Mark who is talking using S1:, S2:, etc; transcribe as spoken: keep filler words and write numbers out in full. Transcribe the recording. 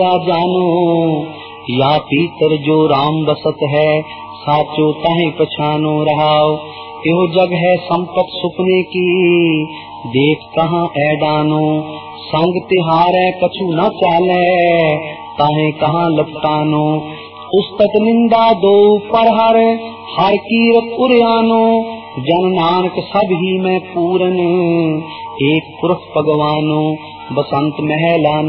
S1: जानो या पीतर जो राम बसत है, साचो ताहे पछानो रहाओ। यो जग है संपत सुपने की, देख कहाँ ऐडानो। संग तिहारे कछु न चाले, ताहे कहाँ लपटानो। उस्तत निंदा दो पर हर, हर कीरत उरियानो। जन नानक सब ही में पूरन, एक पुरख भगवानो। बसंत महला